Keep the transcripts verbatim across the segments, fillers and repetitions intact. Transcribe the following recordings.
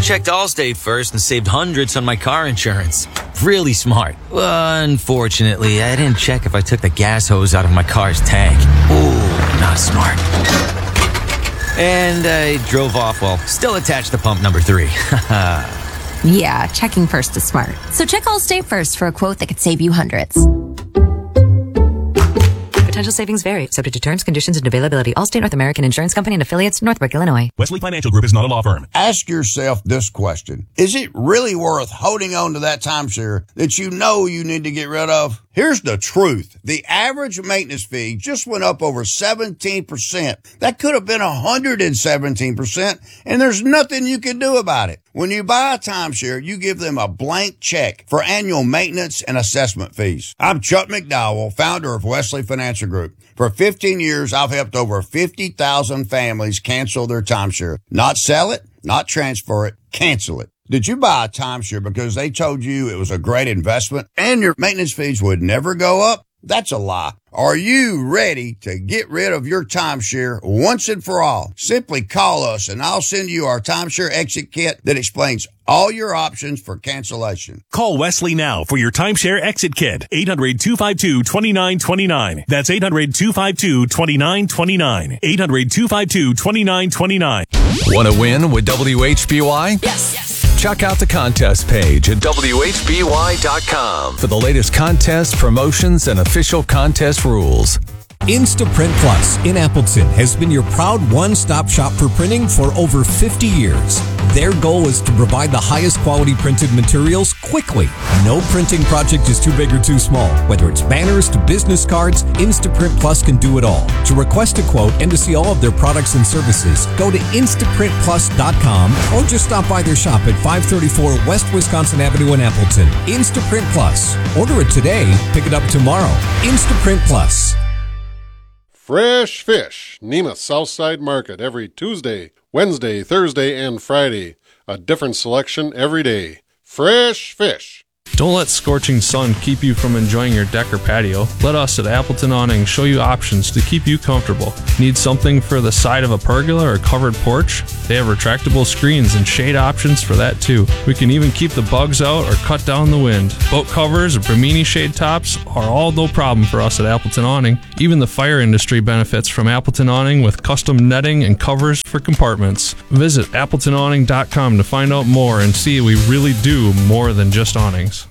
checked Allstate first and saved hundreds on my car insurance. Really smart. Unfortunately, I didn't check if I took the gas hose out of my car's tank. Ooh, not smart. And I drove off while still attached to pump number three. Yeah, checking first is smart. So check Allstate first for a quote that could save you hundreds. Potential savings vary, subject to terms, conditions, and availability. Allstate North American Insurance Company and affiliates, Northbrook, Illinois. Wesley Financial Group is not a law firm. Ask yourself this question. Is it really worth holding on to that timeshare that you know you need to get rid of? Here's the truth. The average maintenance fee just went up over seventeen percent. That could have been one hundred seventeen percent, and there's nothing you can do about it. When you buy a timeshare, you give them a blank check for annual maintenance and assessment fees. I'm Chuck McDowell, founder of Wesley Financial Group. For fifteen years, I've helped over fifty thousand families cancel their timeshare. Not sell it, not transfer it, cancel it. Did you buy a timeshare because they told you it was a great investment and your maintenance fees would never go up? That's a lie. Are you ready to get rid of your timeshare once and for all? Simply call us and I'll send you our timeshare exit kit that explains all your options for cancellation. Call Wesley now for your timeshare exit kit. eight hundred, two five two, two nine two nine. That's eight hundred, two five two, two nine two nine. eight hundred, two five two, two nine two nine. Want to win with W H B Y? Yes. yes. Check out the contest page at W H B Y dot com for the latest contest promotions and official contest rules. Instaprint Plus in Appleton has been your proud one-stop shop for printing for over fifty years. Their goal is to provide the highest quality printed materials quickly. No printing project is too big or too small. Whether it's banners to business cards, Instaprint Plus can do it all. To request a quote and to see all of their products and services, go to Instaprint Plus dot com or just stop by their shop at five thirty-four West Wisconsin Avenue in Appleton. Instaprint Plus. Order it today, pick it up tomorrow. Instaprint Plus. Fresh Fish, Nemeth Southside Market, every Tuesday, Wednesday, Thursday, and Friday. A different selection every day. Fresh Fish. Don't let scorching sun keep you from enjoying your deck or patio. Let us at Appleton Awning show you options to keep you comfortable. Need something for the side of a pergola or covered porch? They have retractable screens and shade options for that too. We can even keep the bugs out or cut down the wind. Boat covers or Bimini shade tops are all no problem for us at Appleton Awning. Even the fire industry benefits from Appleton Awning with custom netting and covers for compartments. Visit appleton awning dot com to find out more and see we really do more than just awnings.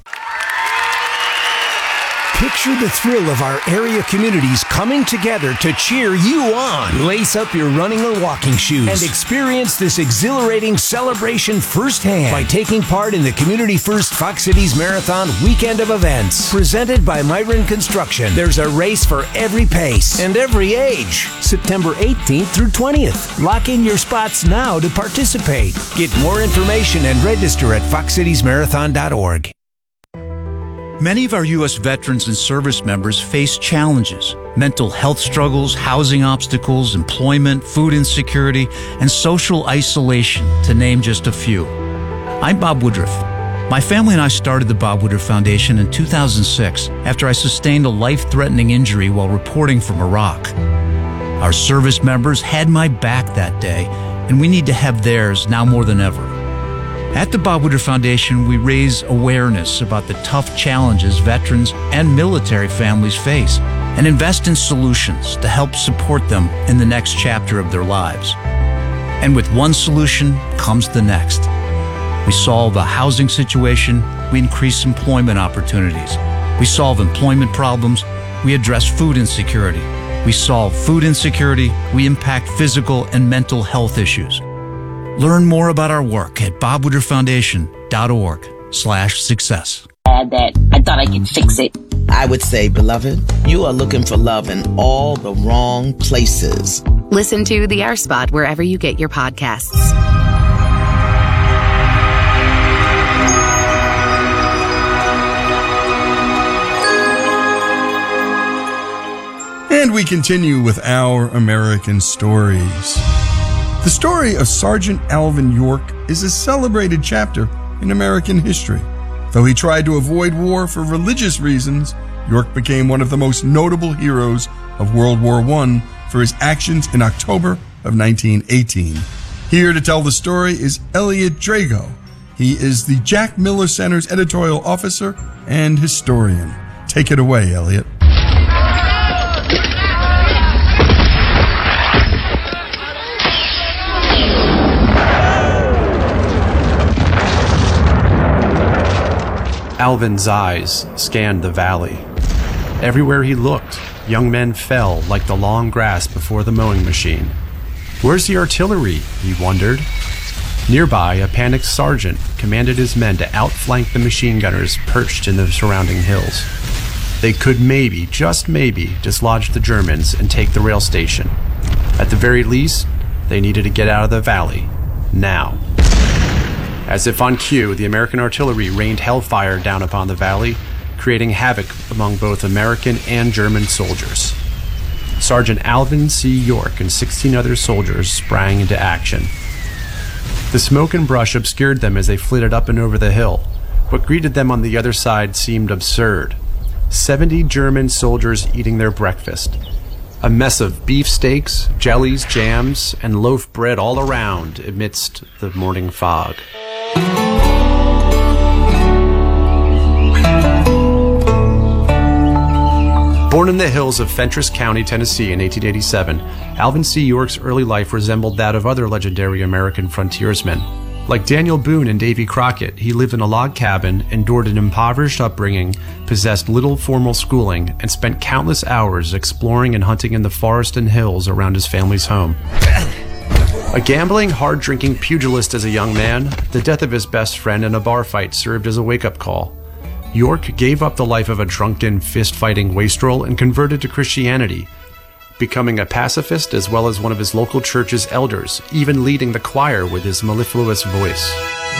Picture the thrill of our area communities coming together to cheer you on. Lace up your running or walking shoes and experience this exhilarating celebration firsthand by taking part in the Community First Fox Cities Marathon weekend of events. Presented by Myron Construction, there's a race for every pace and every age. September eighteenth through twentieth. Lock in your spots now to participate. Get more information and register at fox cities marathon dot org. Many of our U S veterans and service members face challenges, mental health struggles, housing obstacles, employment, food insecurity, and social isolation, to name just a few. I'm Bob Woodruff. My family and I started the Bob Woodruff Foundation in two thousand six after I sustained a life-threatening injury while reporting from Iraq. Our service members had my back that day, and we need to have theirs now more than ever. At the Bob Woodruff Foundation, we raise awareness about the tough challenges veterans and military families face and invest in solutions to help support them in the next chapter of their lives. And with one solution comes the next. We solve a housing situation, we increase employment opportunities. We solve employment problems, we address food insecurity. We solve food insecurity, we impact physical and mental health issues. Learn more about our work at bob woodruff foundation dot org slash success. That I thought I could fix it. I would say, beloved, you are looking for love in all the wrong places. Listen to The Air Spot wherever you get your podcasts. And we continue with Our American Stories. The story of Sergeant Alvin York is a celebrated chapter in American history. Though he tried to avoid war for religious reasons, York became one of the most notable heroes of World War One for his actions in October of nineteen eighteen. Here to tell the story is Elliot Drago. He is the Jack Miller Center's editorial officer and historian. Take it away, Elliot. Alvin's eyes scanned the valley. Everywhere he looked, young men fell like the long grass before the mowing machine. Where's the artillery? He wondered. Nearby, a panicked sergeant commanded his men to outflank the machine gunners perched in the surrounding hills. They could maybe, just maybe, dislodge the Germans and take the rail station. At the very least, they needed to get out of the valley. Now. As if on cue, the American artillery rained hellfire down upon the valley, creating havoc among both American and German soldiers. Sergeant Alvin C. York and sixteen other soldiers sprang into action. The smoke and brush obscured them as they flitted up and over the hill. What greeted them on the other side seemed absurd. Seventy German soldiers eating their breakfast. A mess of beefsteaks, jellies, jams, and loaf bread all around amidst the morning fog. Born in the hills of Fentress County, Tennessee in eighteen eighty-seven, Alvin C. York's early life resembled that of other legendary American frontiersmen. Like Daniel Boone and Davy Crockett, he lived in a log cabin, endured an impoverished upbringing, possessed little formal schooling, and spent countless hours exploring and hunting in the forest and hills around his family's home. A gambling, hard-drinking pugilist as a young man, the death of his best friend in a bar fight served as a wake-up call. York gave up the life of a drunken, fist-fighting wastrel and converted to Christianity, becoming a pacifist as well as one of his local church's elders, even leading the choir with his mellifluous voice.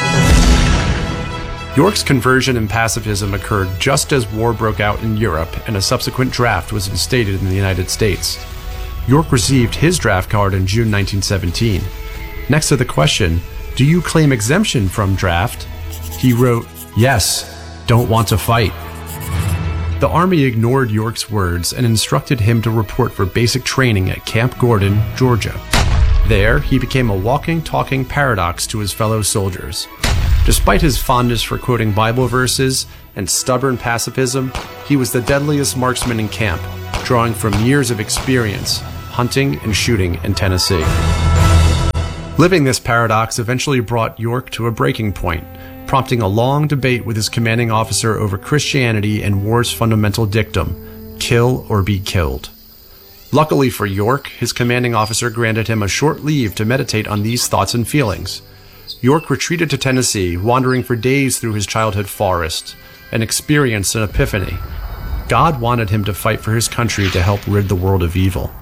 York's conversion and pacifism occurred just as war broke out in Europe and a subsequent draft was instated in the United States. York received his draft card in June nineteen seventeen. Next to the question, "Do you claim exemption from draft?" he wrote, "Yes. Don't want to fight." The Army ignored York's words and instructed him to report for basic training at Camp Gordon, Georgia. There, he became a walking, talking paradox to his fellow soldiers. Despite his fondness for quoting Bible verses and stubborn pacifism, he was the deadliest marksman in camp, drawing from years of experience hunting and shooting in Tennessee. Living this paradox eventually brought York to a breaking point, prompting a long debate with his commanding officer over Christianity and war's fundamental dictum, kill or be killed. Luckily for York, his commanding officer granted him a short leave to meditate on these thoughts and feelings. York retreated to Tennessee, wandering for days through his childhood forest, and experienced an epiphany. God wanted him to fight for his country to help rid the world of evil.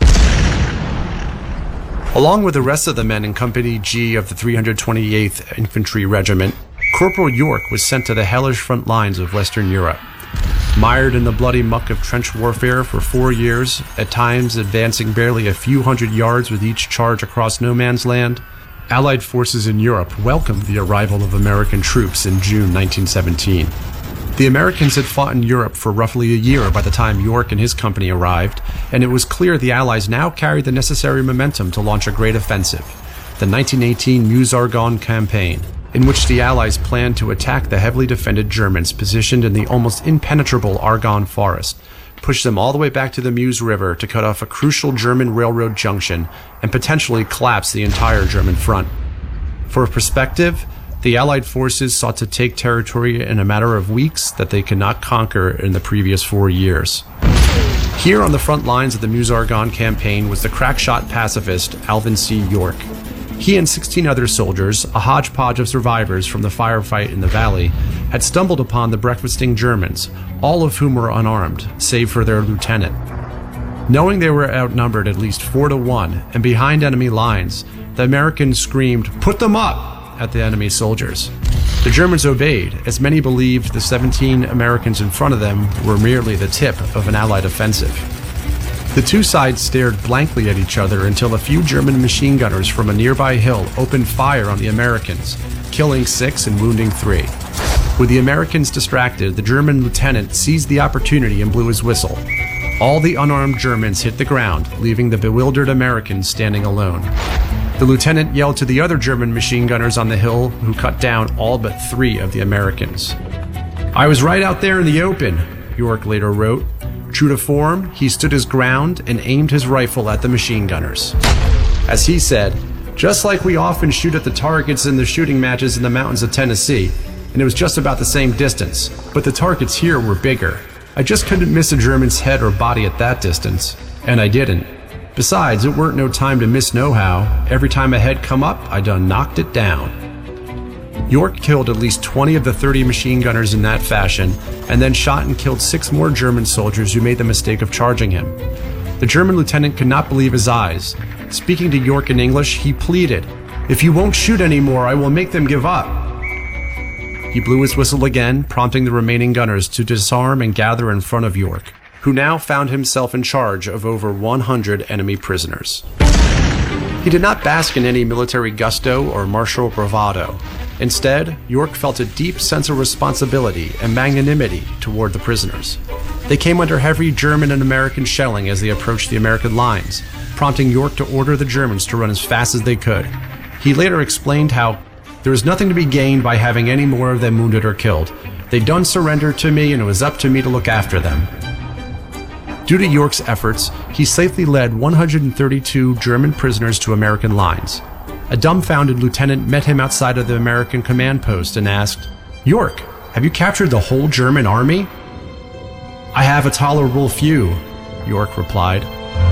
Along with the rest of the men in Company G of the three hundred twenty-eighth Infantry Regiment, Corporal York was sent to the hellish front lines of Western Europe. Mired in the bloody muck of trench warfare for four years, at times advancing barely a few hundred yards with each charge across no man's land, Allied forces in Europe welcomed the arrival of American troops in June nineteen seventeen. The Americans had fought in Europe for roughly a year by the time York and his company arrived, and it was clear the Allies now carried the necessary momentum to launch a great offensive, the nineteen eighteen Meuse-Argonne campaign, in which the Allies planned to attack the heavily defended Germans positioned in the almost impenetrable Argonne forest, push them all the way back to the Meuse River to cut off a crucial German railroad junction, and potentially collapse the entire German front. For perspective, the Allied forces sought to take territory in a matter of weeks that they could not conquer in the previous four years. Here on the front lines of the Meuse-Argonne campaign was the crackshot pacifist Alvin C. York. He and sixteen other soldiers, a hodgepodge of survivors from the firefight in the valley, had stumbled upon the breakfasting Germans, all of whom were unarmed, save for their lieutenant. Knowing they were outnumbered at least four to one and behind enemy lines, the Americans screamed, "Put them up!" at the enemy soldiers. The Germans obeyed, as many believed the seventeen Americans in front of them were merely the tip of an Allied offensive. The two sides stared blankly at each other until a few German machine gunners from a nearby hill opened fire on the Americans, killing six and wounding three. With the Americans distracted, the German lieutenant seized the opportunity and blew his whistle. All the unarmed Germans hit the ground, leaving the bewildered Americans standing alone. The lieutenant yelled to the other German machine gunners on the hill, who cut down all but three of the Americans. "I was right out there in the open," York later wrote. True to form, he stood his ground and aimed his rifle at the machine gunners. As he said, "Just like we often shoot at the targets in the shooting matches in the mountains of Tennessee, and it was just about the same distance, but the targets here were bigger. I just couldn't miss a German's head or body at that distance, and I didn't. Besides, it weren't no time to miss nohow. Every time a head come up, I done knocked it down." York killed at least twenty of the thirty machine gunners in that fashion, and then shot and killed six more German soldiers who made the mistake of charging him. The German lieutenant could not believe his eyes. Speaking to York in English, he pleaded, "If you won't shoot anymore, I will make them give up." He blew his whistle again, prompting the remaining gunners to disarm and gather in front of York, who now found himself in charge of over one hundred enemy prisoners. He did not bask in any military gusto or martial bravado. Instead, York felt a deep sense of responsibility and magnanimity toward the prisoners. They came under heavy German and American shelling as they approached the American lines, prompting York to order the Germans to run as fast as they could. He later explained how there was nothing to be gained by having any more of them wounded or killed. They done surrendered to me, and it was up to me to look after them. Due to York's efforts, he safely led one hundred thirty-two German prisoners to American lines. A dumbfounded lieutenant met him outside of the American command post and asked, "York, have you captured the whole German army?" "I have a tolerable few," York replied.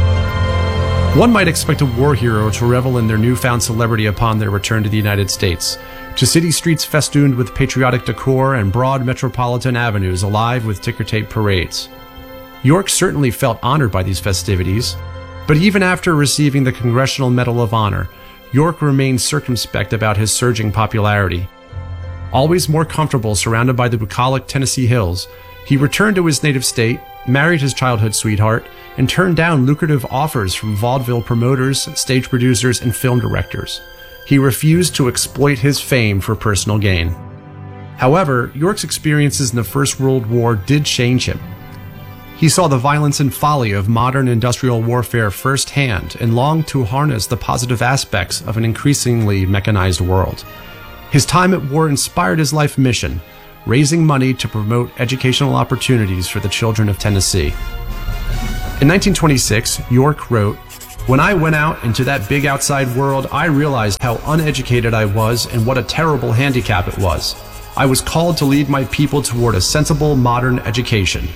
One might expect a war hero to revel in their newfound celebrity upon their return to the United States, to city streets festooned with patriotic decor and broad metropolitan avenues alive with ticker-tape parades. York certainly felt honored by these festivities, but even after receiving the Congressional Medal of Honor, York remained circumspect about his surging popularity. Always more comfortable surrounded by the bucolic Tennessee hills, he returned to his native state, married his childhood sweetheart, and turned down lucrative offers from vaudeville promoters, stage producers, and film directors. He refused to exploit his fame for personal gain. However, York's experiences in the First World War did change him. He saw the violence and folly of modern industrial warfare firsthand and longed to harness the positive aspects of an increasingly mechanized world. His time at war inspired his life mission, raising money to promote educational opportunities for the children of Tennessee. In nineteen twenty-six, York wrote, "When I went out into that big outside world, I realized how uneducated I was and what a terrible handicap it was. I was called to lead my people toward a sensible modern education."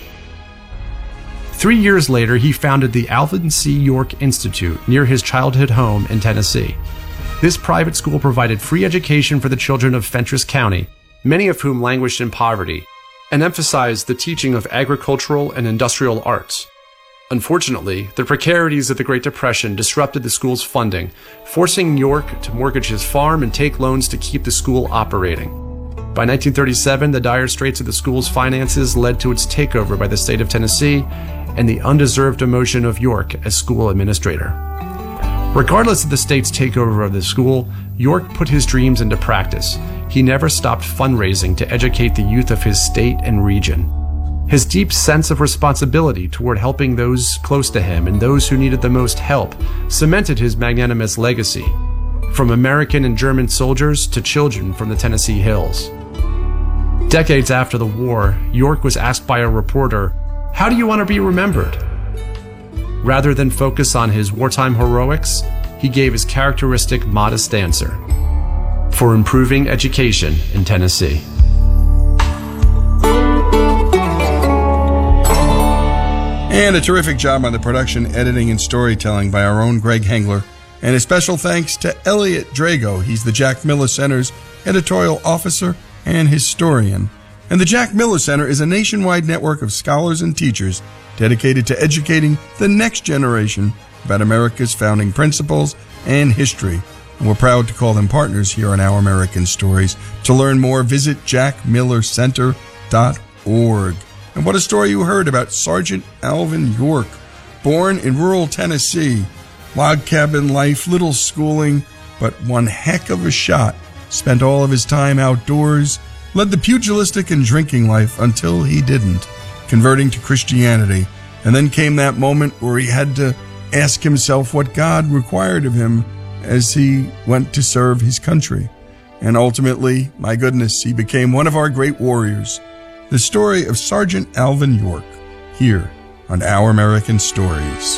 Three years later, he founded the Alvin C. York Institute near his childhood home in Tennessee. This private school provided free education for the children of Fentress County, many of whom languished in poverty, and emphasized the teaching of agricultural and industrial arts. Unfortunately, the precarities of the Great Depression disrupted the school's funding, forcing York to mortgage his farm and take loans to keep the school operating. By nineteen thirty-seven, the dire straits of the school's finances led to its takeover by the state of Tennessee and the undeserved demotion of York as school administrator. Regardless of the state's takeover of the school, York put his dreams into practice. He never stopped fundraising to educate the youth of his state and region. His deep sense of responsibility toward helping those close to him and those who needed the most help cemented his magnanimous legacy, from American and German soldiers to children from the Tennessee hills. Decades after the war, York was asked by a reporter, "How do you want to be remembered?" Rather than focus on his wartime heroics, he gave his characteristic modest answer: "For improving education in Tennessee." And a terrific job on the production, editing, and storytelling by our own Greg Hengler. And a special thanks to Elliot Drago. He's the Jack Miller Center's editorial officer and historian. And the Jack Miller Center is a nationwide network of scholars and teachers dedicated to educating the next generation about America's founding principles and history. And we're proud to call them partners here on Our American Stories. To learn more, visit jack miller center dot org. And what a story you heard about Sergeant Alvin York, born in rural Tennessee. Log cabin life, little schooling, but one heck of a shot. Spent all of his time outdoors, led the pugilistic and drinking life until he didn't, converting to Christianity. And then came that moment where he had to ask himself what God required of him, as he went to serve his country. And ultimately, my goodness, he became one of our great warriors. The story of Sergeant Alvin York, here on Our American Stories.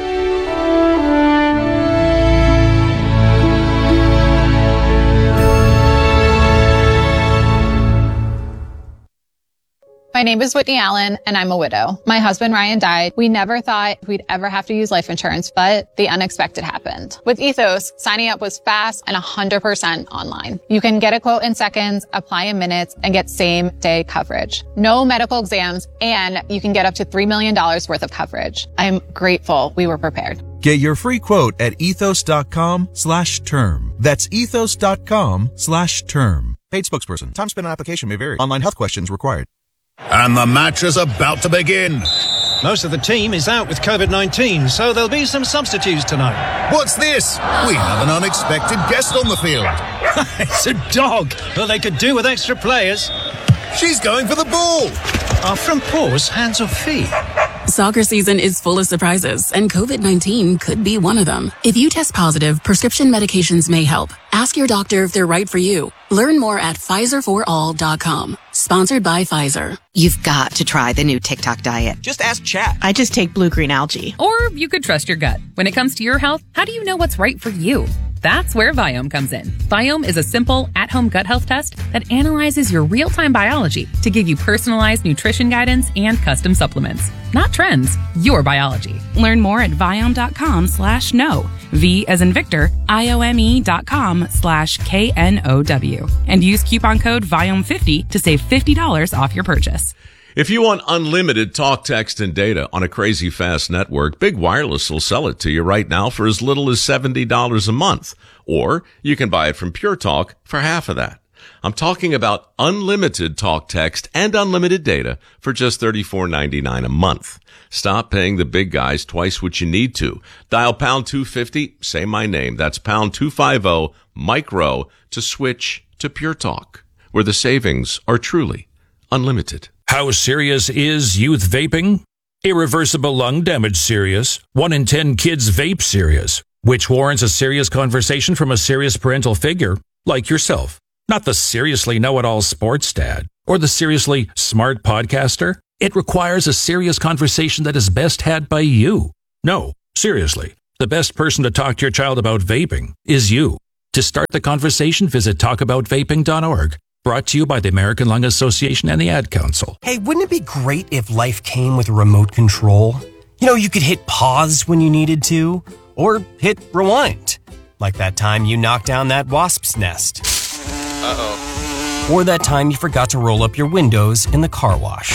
My name is Whitney Allen, and I'm a widow. My husband, Ryan, died. We never thought we'd ever have to use life insurance, but the unexpected happened. With Ethos, signing up was fast and one hundred percent online. You can get a quote in seconds, apply in minutes, and get same-day coverage. No medical exams, and you can get up to three million dollars worth of coverage. I'm grateful we were prepared. Get your free quote at ethos.com slash term. That's ethos.com slash term. Paid spokesperson. Time spent on application may vary. Online health questions required. And the match is about to begin. Most of the team is out with covid nineteen, so there'll be some substitutes tonight. What's this? We have an unexpected guest on the field. It's a dog. Well, they could do with extra players. She's going for the ball. Our front paws, hands or feet? Soccer season is full of surprises, and covid nineteen could be one of them. If you test positive, prescription medications may help. Ask your doctor if they're right for you. Learn more at Pfizer for all dot com. Sponsored by Pfizer. You've got to try the new TikTok diet. Just ask chat. I just take blue-green algae. Or you could trust your gut. When it comes to your health, how do you know what's right for you? That's where Viome comes in. Viome is a simple, at-home gut health test that analyzes your real-time biology to give you personalized nutrition guidance and custom supplements. Not trends, your biology. Learn more at Viome.com slash no. V as in Victor, I-O-M-E dot com slash K N O W. And use coupon code Viome fifty to save fifty dollars off your purchase. If you want unlimited talk, text, and data on a crazy fast network, Big Wireless will sell it to you right now for as little as seventy dollars a month. Or you can buy it from Pure Talk for half of that. I'm talking about unlimited talk, text, and unlimited data for just thirty-four ninety-nine a month. Stop paying the big guys twice what you need to. Dial pound two fifty, say my name. That's pound two fifty, micro, to switch to Pure Talk, where the savings are truly unlimited. How serious is youth vaping? Irreversible lung damage serious. One in ten kids vape serious, which warrants a serious conversation from a serious parental figure like yourself. Not the seriously know-it-all sports dad or the seriously smart podcaster. It requires a serious conversation that is best had by you. No, seriously, the best person to talk to your child about vaping is you. To start the conversation, visit talk about vaping dot org. Brought to you by the American Lung Association and the Ad Council. Hey, wouldn't it be great if life came with a remote control? You know, you could hit pause when you needed to, or hit rewind. Like that time you knocked down that wasp's nest. Uh-oh. Or that time you forgot to roll up your windows in the car wash.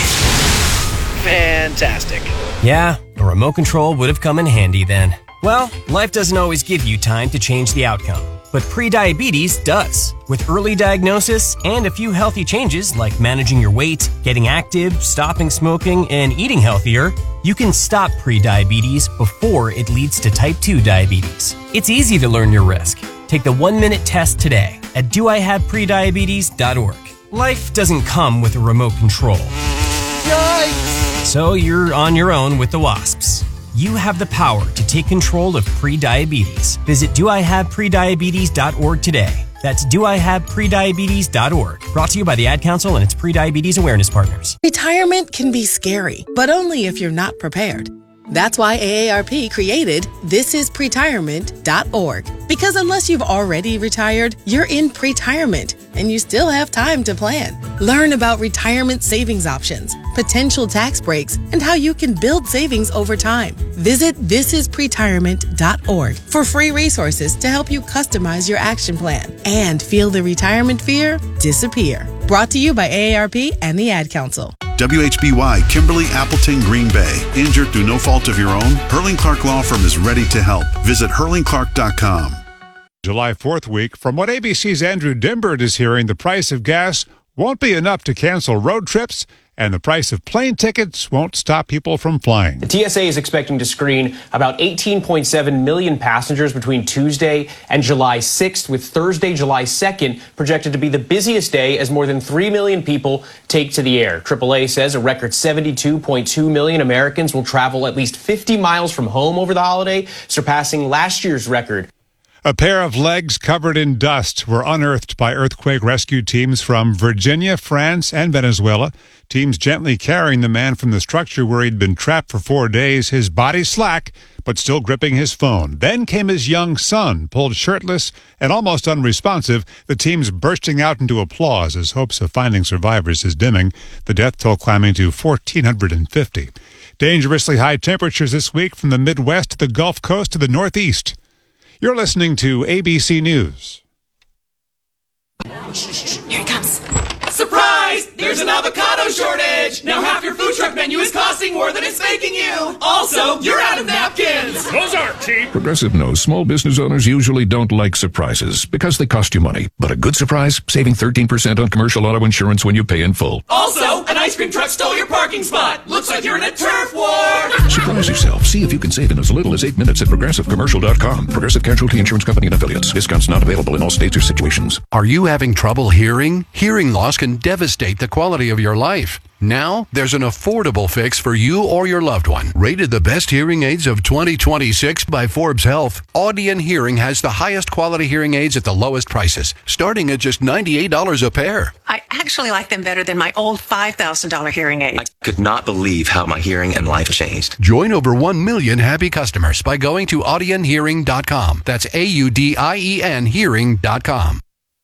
Fantastic. Yeah, a remote control would have come in handy then. Well, life doesn't always give you time to change the outcome, but prediabetes does. With early diagnosis and a few healthy changes like managing your weight, getting active, stopping smoking, and eating healthier, you can stop prediabetes before it leads to type two diabetes. It's easy to learn your risk. Take the one-minute test today at do I have prediabetes dot org. Life doesn't come with a remote control. Yikes! So you're on your own with the wasps. You have the power to take control of prediabetes. Visit do I have prediabetes dot org today. That's do I have prediabetes dot org. Brought to you by the Ad Council and its pre-diabetes awareness partners. Retirement can be scary, but only if you're not prepared. That's why A A R P created this is pretirement dot org. Because unless you've already retired, you're in pretirement and you still have time to plan. Learn about retirement savings options, potential tax breaks, and how you can build savings over time. Visit this is pretirement dot org for free resources to help you customize your action plan and feel the retirement fear disappear. Brought to you by A A R P and the Ad Council. W H B Y, Kimberly Appleton, Green Bay. Injured through no fault of your own? Hurling Clark Law Firm is ready to help. Visit hurling clark dot com. July fourth week, from what A B C's Andrew Dimbert is hearing, the price of gas won't be enough to cancel road trips, and the price of plane tickets won't stop people from flying. The T S A is expecting to screen about eighteen point seven million passengers between Tuesday and July sixth, with Thursday, July second, projected to be the busiest day as more than three million people take to the air. triple A says a record seventy-two point two million Americans will travel at least fifty miles from home over the holiday, surpassing last year's record. A pair of legs covered in dust were unearthed by earthquake rescue teams from Virginia, France, and Venezuela. Teams gently carrying the man from the structure where he'd been trapped for four days, his body slack, but still gripping his phone. Then came his young son, pulled shirtless and almost unresponsive, the teams bursting out into applause as hopes of finding survivors is dimming, the death toll climbing to one thousand four hundred fifty. Dangerously high temperatures this week from the Midwest to the Gulf Coast to the Northeast. You're listening to A B C News. Here it comes. Surprise! There's an avocado shortage! Now half your food truck menu is costing more than it's making you! Also, you're out of napkins! Those aren't cheap! Progressive knows small business owners usually don't like surprises because they cost you money. But a good surprise, saving thirteen percent on commercial auto insurance when you pay in full. Also, an ice cream truck stole your parking spot! Looks like you're in a turf war! Surprise yourself. See if you can save in as little as eight minutes at progressive commercial dot com. Progressive Casualty Insurance Company and Affiliates. Discounts not available in all states or situations. Are you having trouble hearing? Hearing loss can devastate the quality of your life. Now, there's an affordable fix for you or your loved one. Rated the best hearing aids of twenty twenty-six by Forbes Health, Audion Hearing has the highest quality hearing aids at the lowest prices, starting at just ninety-eight dollars a pair. I actually like them better than my old five thousand dollars hearing aid. I could not believe how my hearing and life changed. Join over one million happy customers by going to audion hearing dot com. That's A U D I E N hearing dot com.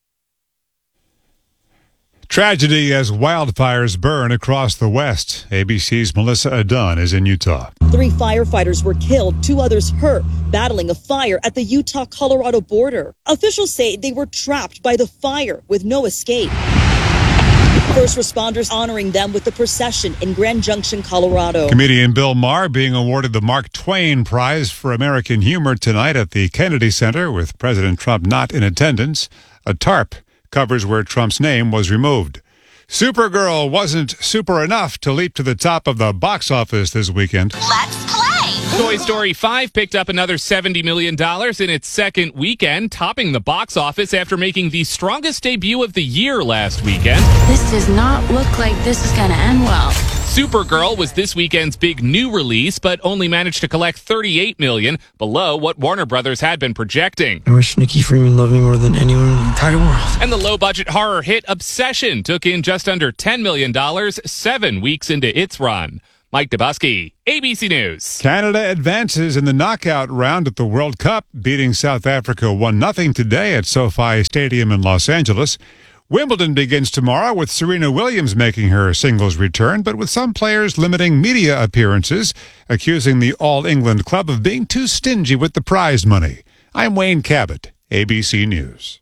Tragedy as wildfires burn across the West. A B C's Melissa Adun is in Utah. Three firefighters were killed, two others hurt, battling a fire at the Utah-Colorado border. Officials say they were trapped by the fire with no escape. First responders honoring them with the procession in Grand Junction, Colorado. Comedian Bill Maher being awarded the Mark Twain Prize for American Humor tonight at the Kennedy Center with President Trump not in attendance. A tarp covers where Trump's name was removed. Supergirl wasn't super enough to leap to the top of the box office this weekend. Let's play! Toy Story five picked up another seventy million dollars in its second weekend, topping the box office after making the strongest debut of the year last weekend. This does not look like this is going to end well. Supergirl was this weekend's big new release, but only managed to collect thirty-eight million dollars, below what Warner Brothers had been projecting. I wish Nikki Freeman loved me more than anyone in the entire world. And the low-budget horror hit Obsession took in just under ten million dollars, seven weeks into its run. Mike Dubusky, A B C News. Canada advances in the knockout round at the World Cup, beating South Africa one nothing today at SoFi Stadium in Los Angeles. Wimbledon begins tomorrow with Serena Williams making her singles return, but with some players limiting media appearances, accusing the All England club of being too stingy with the prize money. I'm Wayne Cabot, A B C News.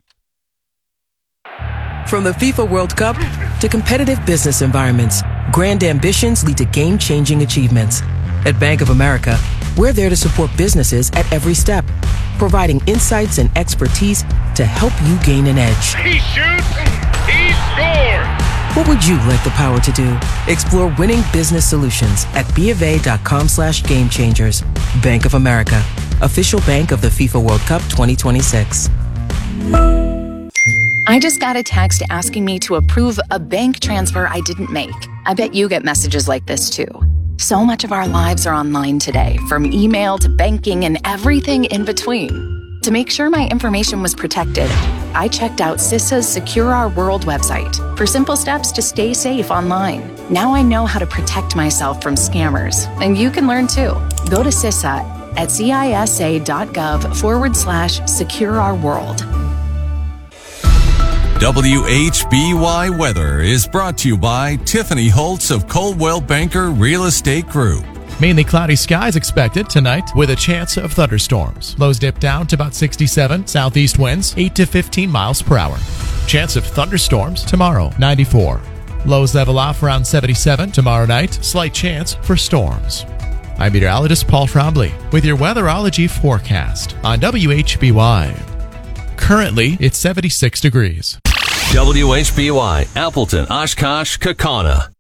From the FIFA World Cup to competitive business environments, grand ambitions lead to game-changing achievements. At Bank of America, we're there to support businesses at every step, providing insights and expertise to help you gain an edge. He shoots, he scores! What would you like the power to do? Explore winning business solutions at BofA.com slash game changers. Bank of America, official bank of the FIFA World Cup twenty twenty-six. I just got a text asking me to approve a bank transfer I didn't make. I bet you get messages like this too. So much of our lives are online today, from email to banking and everything in between. To make sure my information was protected, I checked out CISA's Secure Our World website for simple steps to stay safe online. Now I know how to protect myself from scammers, and you can learn too. Go to CISA at cisa.gov forward slash secure our world. W H B Y Weather is brought to you by Tiffany Holtz of Coldwell Banker Real Estate Group. Mainly cloudy skies expected tonight with a chance of thunderstorms. Lows dip down to about sixty-seven. Southeast winds eight to fifteen miles per hour. Chance of thunderstorms tomorrow, ninety-four. Lows level off around seventy-seven. Tomorrow night, slight chance for storms. I'm meteorologist Paul Trombley with your weatherology forecast on W H B Y. Currently, it's seventy-six degrees. W H B Y, Appleton, Oshkosh, Kaukauna.